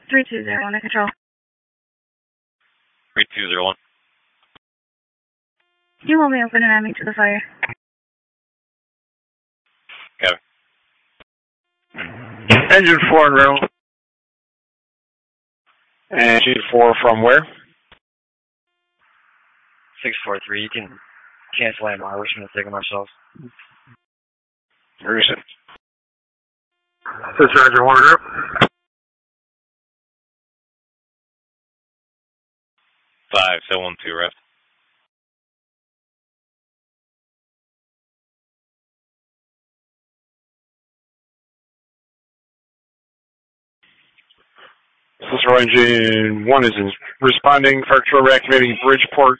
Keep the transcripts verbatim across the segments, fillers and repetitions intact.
three two zero one, control. three two zero one. You want me open and adding to the fire? Okay. Engine four in row. Engine four from where? six four three, you can cancel M R, we're just going to take them ourselves. Where is it? This is Engine one in row. five seven one two, ref. Cicero Engine one is in responding, fire control reactivating Bridgeport.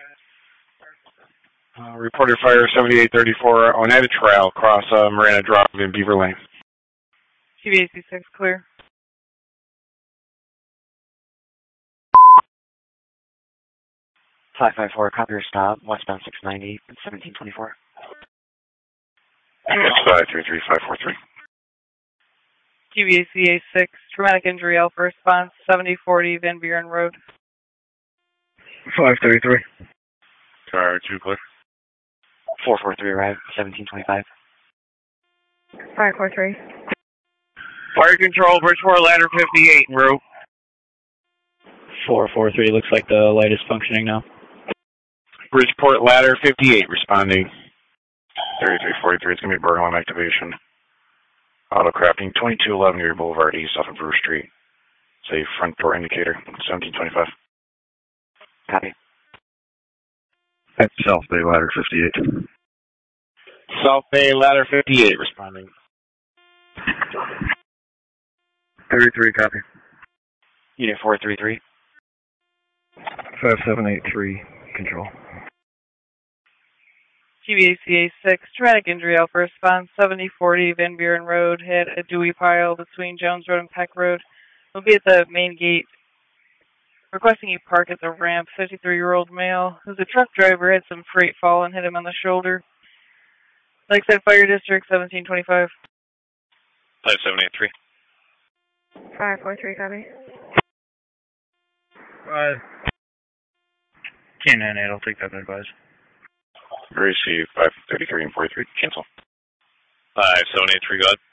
Uh, reported fire seventy-eight thirty-four Oneida Trail, across uh, Marana Drive in Beaver Lane. G B A C six, clear. five five four, copy your stop, westbound six ninety, seventeen twenty-four. five three three five four three. G B A C A six, traumatic injury, Alpha response, seventy forty Van Buren Road. five thirty-three. Car two, clear. four four three, arrive, seventeen twenty-five. five four three. Fire control, Bridgeport ladder fifty-eight en route. four four three, looks like the light is functioning now. Bridgeport ladder fifty-eight responding. thirty-three forty-three, it's going to be burglar activation. Autocrafting, twenty-two eleven Erie Boulevard East off of Brewer Street. It's a front door indicator, seventeen twenty-five. Copy. At South Bay ladder fifty-eight. South Bay ladder fifty-eight responding. thirty-three, copy. Unit four three three. five seven eight three, control. G B A C A six, traumatic injury, Alpha response, seventy forty Van Buren Road, hit a dewey pile between Jones Road and Peck Road. We'll be at the main gate. Requesting you park at the ramp, fifty-three-year-old male. Who's a truck driver, had some freight fall and hit him on the shoulder. Lakeside Fire District, seventeen twenty-five. five seven eight three. five four three, copy. Uh, K nine eight, I'll take that advice. Receive five thirty-three and forty-three, cancel. five seven eight three, go ahead.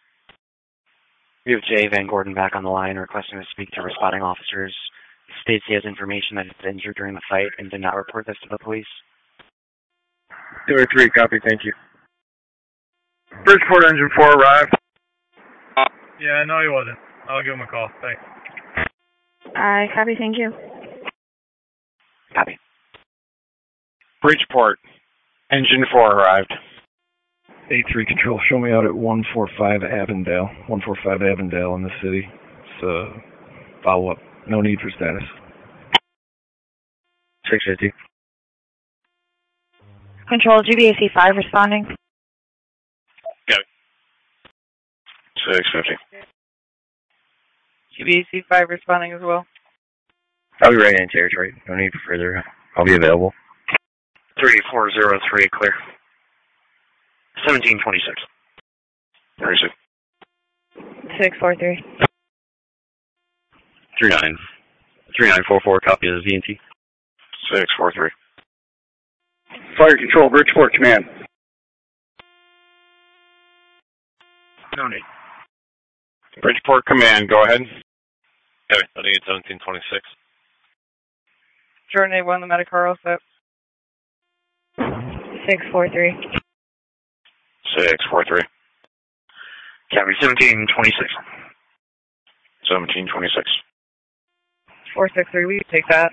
We have Jay Van Gordon back on the line requesting to speak to responding officers. States he has information that he was injured during the fight and did not report this to the police. two oh three, copy, thank you. Bridgeport Engine four arrived. Yeah, no, he wasn't. I'll give him a call. Thanks. I copy, thank you. Copy. Bridgeport Engine four arrived. eight three control, show me out at one forty-five Avondale. one forty-five Avondale in the city. It's uh, follow up. No need for status. six fifty. Control, G B A C five responding. Got it. six fifty. G B A C five responding as well. I'll be right in territory. No need for further. I'll be available. three four zero three, clear. seventeen twenty-six. Where is it? six four three. three nine. three nine four four, copy of the V N T. six four three. Fire control, Bridgeport command. No need. Bridgeport command, go ahead. Okay, I think it's seventeen twenty-six. Jordan A one, the Medicar all set. six four three. six four three. Copy, seventeen twenty-six. seventeen twenty-six. four six three, we can take that.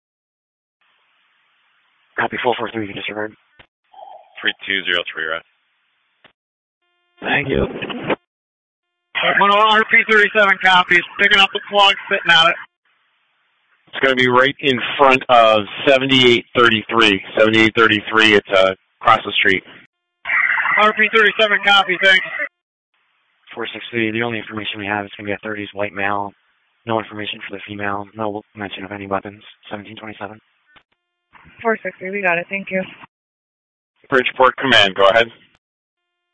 Copy, four four three, you just heard. three two zero three, right? Thank you. one R P thirty-seven copies, picking up the plug, sitting at it. It's going to be right in front of seventy-eight thirty-three. seventy-eight thirty-three, it's uh, across the street. R P thirty-seven copy, thanks. four six three, the only information we have is going to be a thirties white male. No information for the female. No mention of any weapons. seventeen twenty-seven. four six three, we got it, thank you. Bridgeport command, go ahead.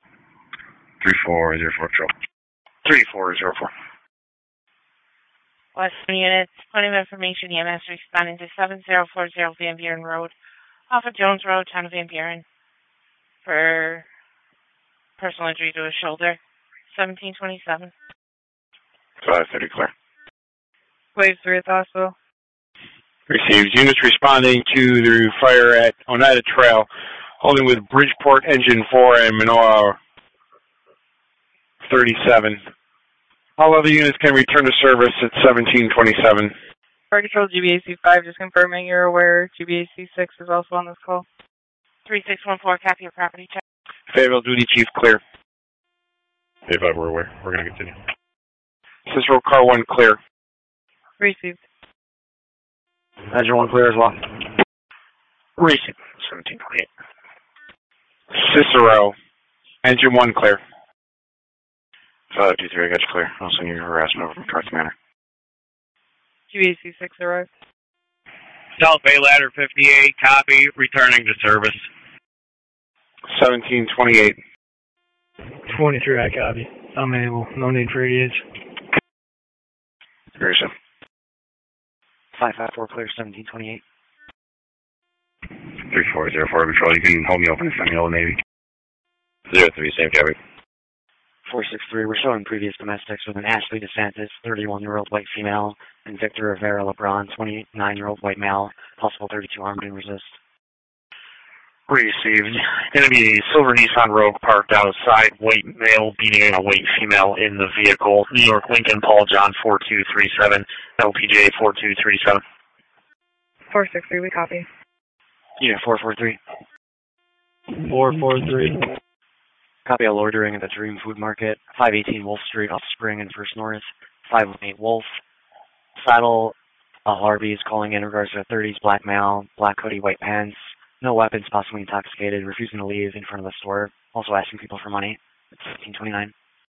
three four zero four, control. three four zero four. Western units, point of information, E M S responding to seven zero four zero Van Buren Road, off of Jones Road, town of Van Buren, for personal injury to his shoulder, seventeen twenty-seven. five thirty clear. Wave three at the hospital. Received. Units responding to the fire at Oneida Trail, holding with Bridgeport Engine four and Manoa thirty-seven. All other units can return to service at seventeen twenty-seven. Fire Control G B A C five, just confirming you're aware G B A C six is also on this call. three six one four, copy your property check. Fayetteville Duty Chief, clear. A five, we're aware. We're going to continue. Cicero Car one, clear. Received. Engine one clear as well. Received. seventeen twenty-eight. Cicero, Engine one, clear. five two three, I got you clear. I'll send you your harassment over from Carth Manor. G B A C six arrived. South Bay Ladder fifty-eight, copy, returning to service. seventeen twenty-eight. twenty-three, I copy. I'm able. No need for radiation. Very soon. five five four clear, seventeen twenty-eight. three four zero four, Patrol. You can hold me open and send me Old Navy. zero three, same copy. four six three, we're showing previous domestics with an Ashley DeSantis, thirty-one-year-old white female, and Victor Rivera LeBron, twenty-nine-year-old white male, possible thirty-two armed and resist. Received. Going to be a silver Nissan Rogue parked outside, white male beating a white female in the vehicle. New York Lincoln, Paul John four two three seven, L P J four two three seven. four six three, we copy. Unit four four three. four four three. Copy all ordering at the Dream Food Market, five eighteen Wolf Street, off Spring and First North, five one eight Wolf. Saddle, uh, Harvey's calling in regards to a thirties black male, black hoodie, white pants, no weapons, possibly intoxicated, refusing to leave in front of the store, also asking people for money. It's fifteen twenty-nine.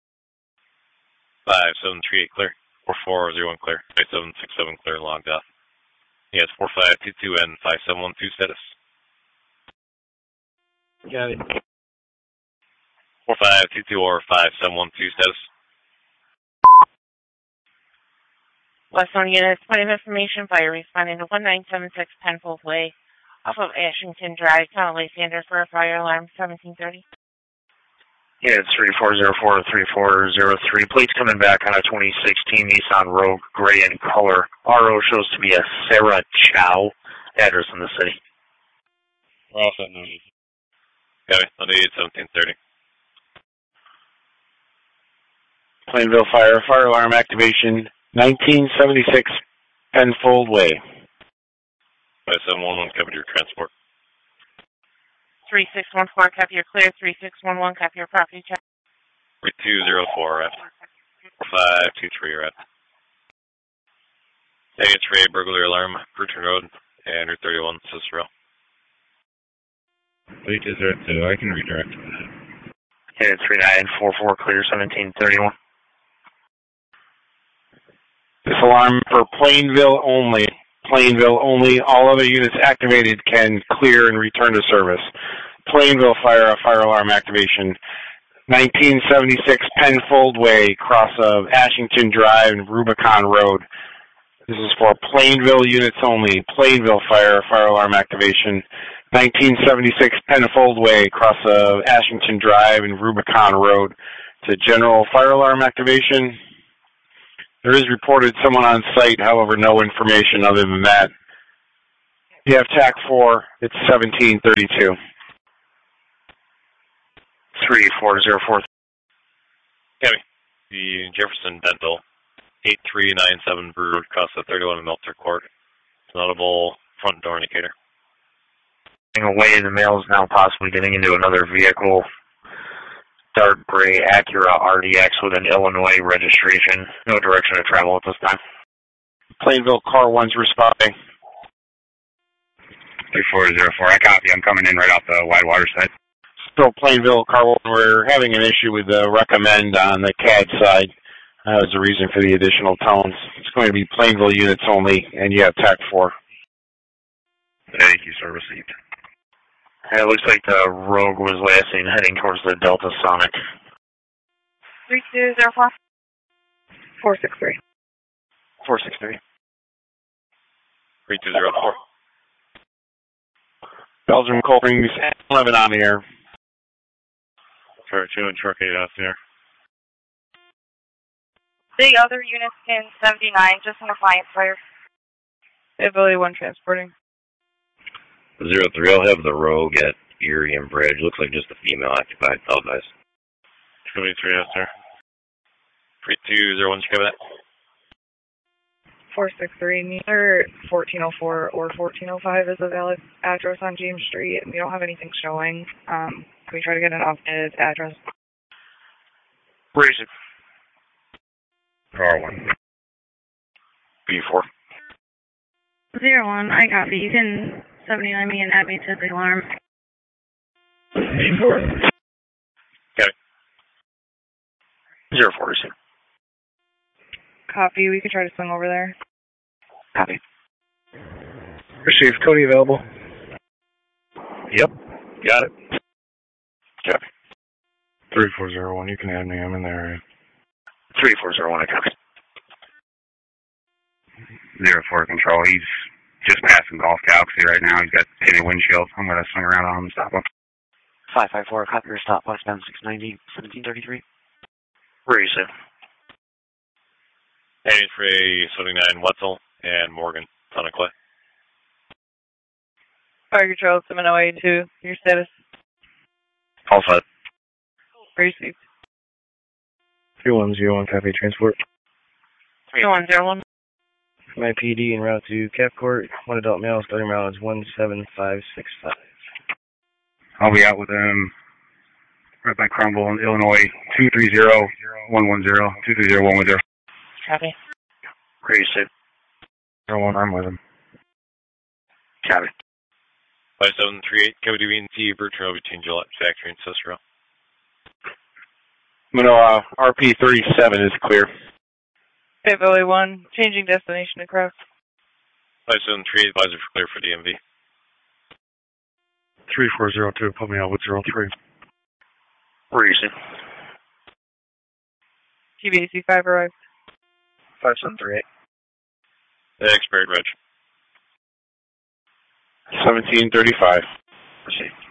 five seven three eight clear. four four zero one clear. five seven six seven clear, logged off. Yes, four five two two and five seven one two status. Got it. four five two two or five seven one two status. Western units, point of information, fire responding to one nine seven six Penfold Way, off of Ashington Drive, town of Lysander, for a fire alarm, seventeen thirty. Yeah, it's three four zero four three four zero three. Plates coming back on a twenty sixteen Nissan Rogue, gray in color. R O shows to be a Sarah Chow. Address in the city. We're all set now. Copy. On eight seventeen thirty. Plainville Fire, fire alarm activation, nineteen seventy-six Penfold Way. five seven one one, copy your transport. three six one four, copy your clear. three six one one, copy your property check. three two zero four, F. five two three, F. A H R A burglary alarm, Bruton Road, and Route thirty-one, Cicero. Wait, is there two? I can redirect. Yeah, three nine four four clear, seventeen thirty-one. This alarm for Plainville only. Plainville only. All other units activated can clear and return to service. Plainville Fire, a fire alarm activation. nineteen seventy-six Penfold Way, cross of Ashington Drive and Rubicon Road. This is for Plainville units only. Plainville Fire, fire alarm activation. nineteen seventy-six Penfold Way, cross of Ashington Drive and Rubicon Road. It's a general fire alarm activation. There is reported someone on site, however, no information other than that. You have T A C four, it's seventeen thirty-two. three four zero four. Copy. The Jefferson Dental, eight three nine seven Brew Road, across the thirty-one Meltzer Court. Notable front door indicator. Away, the male is now possibly getting into another vehicle. Dark gray Acura R D X with an Illinois registration. No direction of travel at this time. Plainville Car one's responding. three four zero four, I copy. I'm coming in right off the wide water side. Still Plainville Car one, we're having an issue with the recommend on the C A D side. That was the reason for the additional tones. It's going to be Plainville units only, and you have T A C four. Thank you, sir. Received. It looks like the Rogue was last seen heading towards the Delta Sonic. three two zero four. four six three. four six three. three two zero four. Belgium, Colbring, eleven on the air. Charter two and Charter eight off the air. The other units in seventy-nine, just an appliance fire. Ability one transporting. Zero three, I'll have the Rogue at Erie and Bridge. Looks like just a female occupied. Apologize. two eighty-three out there. three two zero one, did you cover that? four six three, neither fourteen oh four or fourteen oh five is a valid address on James Street. We don't have anything showing. Um, can we try to get an updated address? Where is it? R one. B four. Zero one, I copy. You can seventy-nine me and add me to the alarm. B four. Got it. Zero four is here. Copy. We could try to swing over there. Copy. Received. Cody available. Yep. Got it. Copy. three four zero one, you can add me. I'm in there. three four zero one, I copy. Zero four control. He's just passing Golf Galaxy right now. He's got tinted windshield. I'm going to swing around on him and stop him. five five four, copy your stop westbound six ninety, seventeen thirty-three. Where is it? Heading for a seventy-nine Wetzel and Morgan, Son of Clay. Fire control, seven oh eight two. Your status? All set. Received. three one zero one, copy transport. three one zero one. My P D en route to Cap Court. One adult male, starting mileage one seven five six five. I'll be out with him right by Crumble in Illinois, two three zero one one zero, two three zero one one zero. Copy. Where is it? zero one, I'm with him. Copy. five seven three eight, Kevin D V and T, Bertrand between Gillette Factory and Cicero. Manoa, R P thirty-seven is clear. Ability one, changing destination to Cross. five seven three eight, advisor for clear for D M V. three four zero two, put me out with zero three. Where is it? T B A C five arrived. five seven three eight. Expired reg. seventeen thirty-five. Proceed.